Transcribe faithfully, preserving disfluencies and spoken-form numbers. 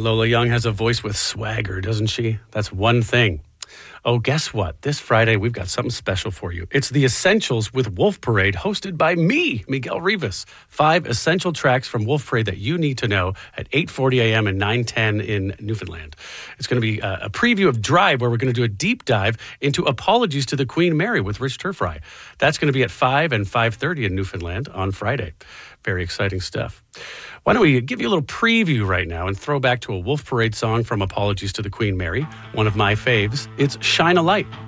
Lola Young has a voice with swagger, doesn't she? That's one thing. Oh, guess what? This Friday, we've got something special for you. It's the Essentials with Wolf Parade, hosted by me, Miguel Rivas. Five essential tracks from Wolf Parade that you need to know at eight forty a.m. and nine ten in Newfoundland. It's going to be a, a preview of Drive, where we're going to do a deep dive into Apologies to the Queen Mary with Rich Turfry. That's going to be at five and five thirty in Newfoundland on Friday. Very exciting stuff. Why don't we give you a little preview right now and throw back to a Wolf Parade song from Apologies to the Queen Mary, one of my faves. It's Shine a Light.